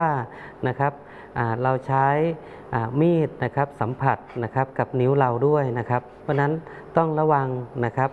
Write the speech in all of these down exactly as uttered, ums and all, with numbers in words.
นะครับเราใช้มีดนะครับสัมผัสนะครับกับนิ้วเราด้วยนะครับเพราะนั้นต้องระวังนะครับ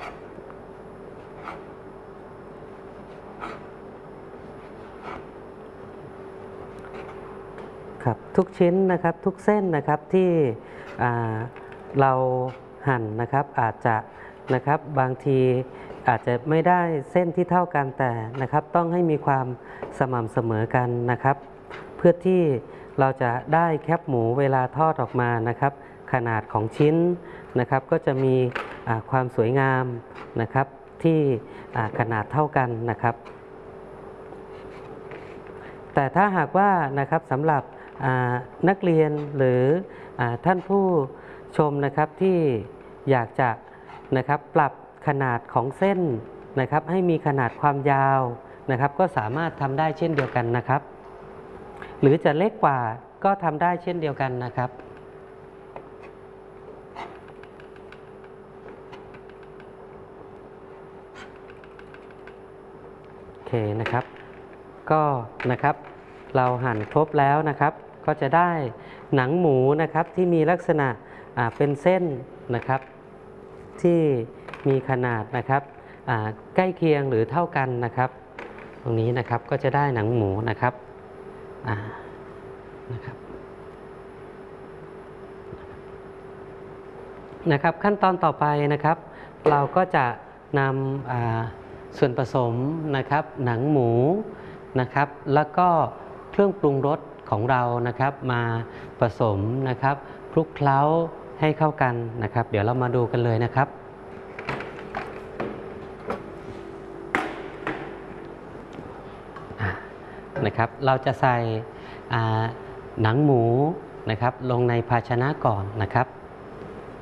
ครับทุกชิ้นนะครับทุกเส้นนะครับที่เราหั่นนะครับอาจจะนะครับบางทีอาจจะไม่ได้เส้นที่เท่ากันแต่นะครับต้องให้มีความสม่ำเสมอกันนะครับเพื่อที่เราจะได้แคบหมูเวลาทอดออกมานะครับขนาดของชิ้นนะครับก็จะมีความสวยงามนะครับที่ขนาดเท่ากันนะครับแต่ถ้าหากว่านะครับสำหรับนักเรียนหรือท่านผู้ชมนะครับที่อยากจะนะครับปรับขนาดของเส้นนะครับให้มีขนาดความยาวนะครับก็สามารถทำได้เช่นเดียวกันนะครับหรือจะเล็กกว่าก็ทำได้เช่นเดียวกันนะครับโอเคนะครับก็นะครับเราหั่นครบแล้วนะครับก็จะได้หนังหมูนะครับที่มีลักษณะเป็นเส้นนะครับที่มีขนาดนะครับใกล้เคียงหรือเท่ากันนะครับตรงนี้นะครับก็จะได้หนังหมูนะครับนะครับนะครับขั้นตอนต่อไปนะครับเราก็จะนำส่วนผสมนะครับหนังหมูนะครับแล้วก็เครื่องปรุงรสของเรานะครับมาผสมนะครับคลุกเคล้าให้เข้ากันนะครับเดี๋ยวเรามาดูกันเลยนะครับนะครับเราจะใส่หนังหมูนะครับลงในภาชนะก่อนนะครับ